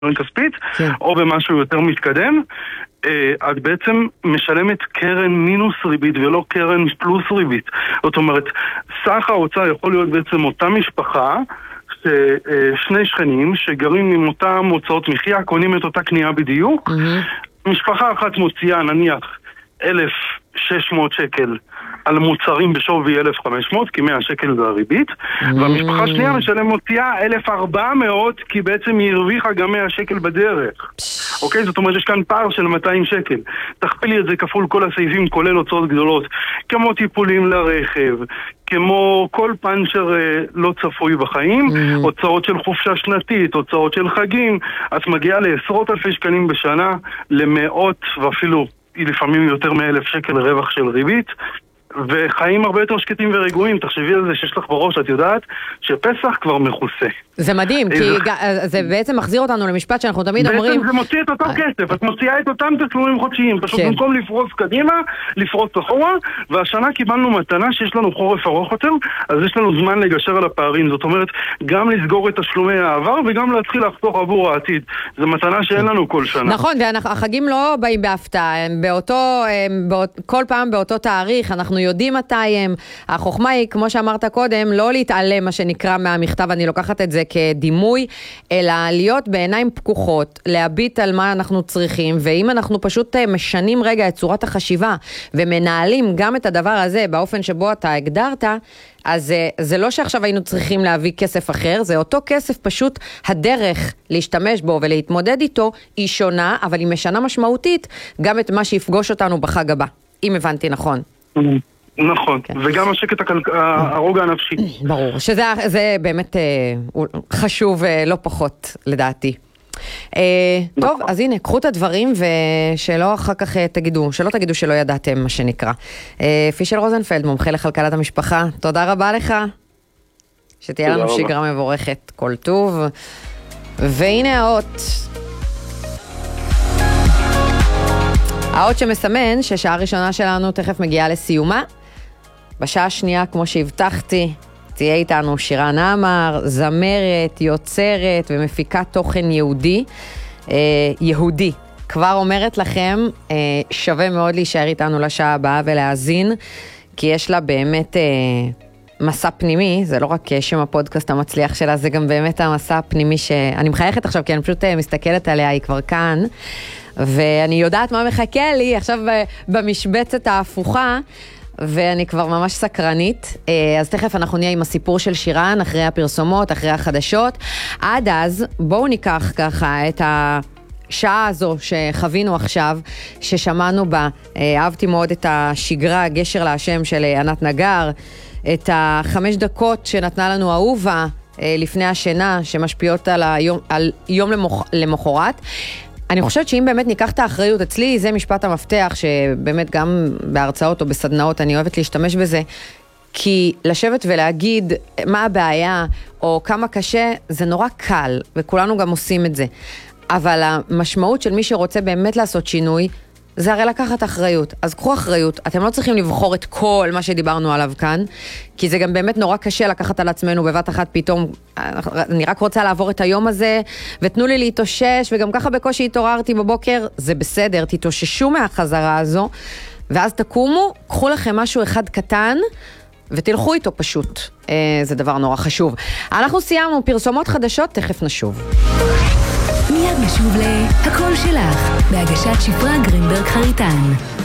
כספית, או במשהו יותר מתקדם, את בעצם משלמת קרן מינוס ריבית ולא קרן פלוס ריבית. זאת אומרת, סך ההוצאה יכול להיות בעצם אותה משפחה, שני שכנים שגרים עם אותם הוצאות מחיה, קונים את אותה קנייה בדיוק. משפחה אחת מוציאה נניח 1,600 שקל על מוצרים בשווי 1,500, כי 100 שקל זה הריבית, והמשפחה שנייה מוציאה 1,400, כי בעצם היא הרוויחה גם 100 שקל בדרך. אוקיי? זאת אומרת, יש כאן פער של 200 שקל. תכפילי את זה כפול כל הסעיפים, כולל הוצאות גדולות, כמו טיפולים לרכב, כמו כל פנצ'ר לא צפוי בחיים, הוצאות של חופשה שנתית, הוצאות של חגים, את מגיעה לעשרות אלפי שקלים בשנה, למאות ואפילו לפעמים יותר מ1,000 שקל רווח של ריבית, וחיים הרבה יותר שקטים ורגועים. תחשבי על זה שיש לך בראש, את יודעת שפסח כבר מכוסה. זה מדהים, כי זה בעצם מחזיר אותנו למשפט שאנחנו תמיד אומרים... בעצם זה מוציא את אותו כסף, את מוציאה את אותם תשלומים חודשיים, פשוט במקום לפרוס קדימה, לפרוס אחורה, והשנה קיבלנו מתנה שיש לנו חורף ארוך יותר, אז יש לנו זמן לגשר על הפערים. זאת אומרת, גם לסגור את תשלומי העבר וגם להתחיל לחתוך עבור העתיד. זו מתנה שאין לנו כל שנה. נכון, והחגים לא באים בהפתעה, הם כל פעם באותו תאריך, אנחנו יודעים מתי הם. החוכמה היא, כמו שאמרת קודם, לא להתעלם מה שנקרא מהמכתב, אני לוקחת את זה כדימוי, אלא להיות בעיניים פקוחות, להביט על מה אנחנו צריכים, ואם אנחנו פשוט משנים רגע את צורת החשיבה, ומנהלים גם את הדבר הזה באופן שבו אתה הגדרת, אז זה לא שעכשיו היינו צריכים להביא כסף אחר, זה אותו כסף, פשוט הדרך להשתמש בו ולהתמודד איתו היא שונה, אבל היא משנה משמעותית גם את מה שיפגוש אותנו בחג הבא, אם הבנתי נכון. נכון, וגם השקט הרוגע הנפשי. ברור, שזה באמת חשוב לא פחות לדעתי. טוב, אז הנה, קחו את הדברים ושלא אחר כך תגידו, שלא תגידו שלא ידעתם מה שנקרא. פישל רוזנפלד, מומחה לכלכלת המשפחה, תודה רבה לך. שתהיה לנו שגרה מבורכת, כל טוב. והנה האות שמסמן ששעה ראשונה שלנו תכף מגיעה לסיומה. בשעה השנייה, כמו שהבטחתי, תהיה איתנו שירה נאמר, זמרת, יוצרת ומפיקת תוכן יהודי. כבר אומרת לכם, שווה מאוד להישאר איתנו לשעה הבאה ולהאזין, כי יש לה באמת מסע פנימי, זה לא רק שם הפודקאסט המצליח שלה, זה גם באמת המסע הפנימי שאני מחייכת עכשיו, כי אני פשוט מסתכלת עליה, היא כבר כאן, ואני יודעת מה מחכה לי עכשיו במשבצת ההפוכה, ואני כבר ממש סקרנית, אז תכף אנחנו נהיה עם הסיפור של שירן, אחרי הפרסומות, אחרי החדשות. עד אז, בואו ניקח ככה את השעה הזו שחווינו עכשיו, ששמענו בה, אהבתי מאוד את השגרה, גשר להשם של ענת נגר, את 5 דקות שנתנה לנו אהובה לפני השינה, שמשפיעות על יום למחרת. אני חושבת שאם באמת ניקח את האחריות, אצלי זה משפט המפתח, שבאמת גם בהרצאות או בסדנאות אני אוהבת להשתמש בזה, כי לשבת ולהגיד מה הבעיה או כמה קשה, זה נורא קל, וכולנו גם עושים את זה. אבל המשמעות של מי שרוצה באמת לעשות שינוי, זה הרי לקחת אחריות. אז קחו אחריות, אתם לא צריכים לבחור את כל מה שדיברנו עליו כאן, כי זה גם באמת נורא קשה לקחת על עצמנו בבת אחת פתאום, אני רק רוצה לעבור את היום הזה, ותנו לי להתאושש, וגם ככה בקושי התעוררתי בבוקר, זה בסדר, תתאוששו מהחזרה הזו, ואז תקומו, קחו לכם משהו אחד קטן, ותלכו איתו פשוט. זה דבר נורא חשוב. אנחנו סיימנו פרסומות חדשות, תכף נשוב. מיד נשוב להקול שלך, בהגשת שפרה גרינברג חריטן.